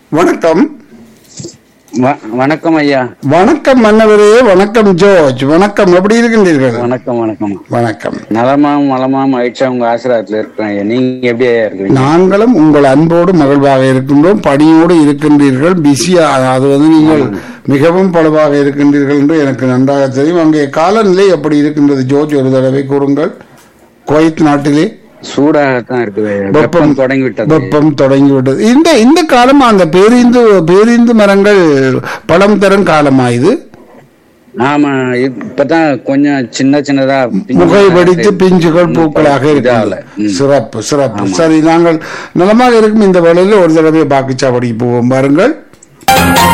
வணக்கம். வணக்கம் ஐயா. வணக்கம் மன்னவரே. வணக்கம் ஜோர்ஜ். வணக்கம். எப்படி இருக்கின்றீர்கள்? வணக்கம் வணக்கம். வணக்கம். நலமாம் வளமாம் மகிழ்ச்சியா உங்க ஆசீர்வாதத்துல இருக்கிறேன் ஐயா. நீங்க எப்படி ஐயா இருக்கீங்க? நாங்களும் உங்கள் அன்போடு மகிழ்வாக இருக்கின்றோம். பணியோடு இருக்கின்றீர்கள். பிஸியா, அது நீங்கள் மிகவும் பழுவாக இருக்கின்றீர்கள் என்று எனக்கு நன்றாக தெரியும். அங்கே காலநிலை எப்படி இருக்கின்றது ஜோர்ஜ்? ஒரு தடவை கூறுங்கள். குவைத் நாட்டிலே சூடாகத்தான் இருக்குது. வெப்பம் தொடங்கிவிட்டது. வெப்பம் தொடங்கிவிட்டது. இந்த காலம் அந்த பேரீந்து மரங்கள் பழம் தரும் காலமா இது? ஆமா, இப்பதான் கொஞ்சம் சின்னதா முகை வெடித்து பிஞ்சுகள் பூக்களாக இருக்கிறது. சிறப்பு சிறப்பு. சரி, நாங்கள் நலமாக இருக்கும் இந்த வேளையில் ஒரு தடவை பாக்கிச்சாவடிக்கு போவோம். பாருங்கள்.